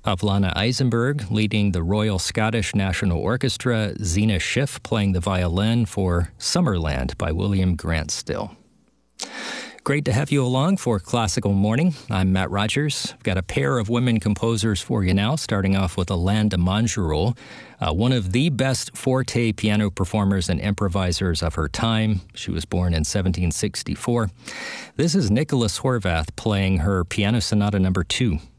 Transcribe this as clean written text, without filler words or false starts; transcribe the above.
Pavlana Eisenberg leading the Royal Scottish National Orchestra, Zena Schiff playing the violin for Summerland by William Grant Still. Great to have you along for Classical Morning. I'm Matt Rogers. I've got a pair of women composers for you now, starting off with Alain de Montgeroult, one of the best forte piano performers and improvisers of her time. She was born in 1764. This is Nicholas Horvath playing her Piano Sonata No. 2.